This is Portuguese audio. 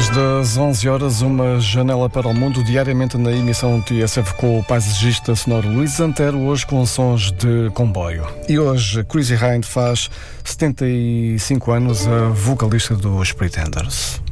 Antes das 11 horas, uma janela para o mundo, diariamente na emissão TSF com o paisagista sonoro Luís Antero, hoje com sons de comboio. E hoje, Chrissie Hynde faz 75 anos, a vocalista dos Pretenders.